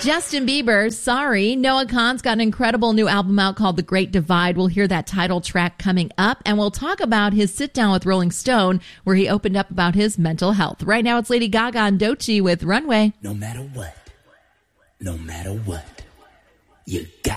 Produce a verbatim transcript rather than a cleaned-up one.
Justin Bieber, Sorry. Noah Kahan's got an incredible new album out called The Great Divide. We'll hear that title track coming up, and we'll talk about his sit-down with Rolling Stone, where he opened up about his mental health. Right now, it's Lady Gaga and Doechii with Runway. No matter what, no matter what, you got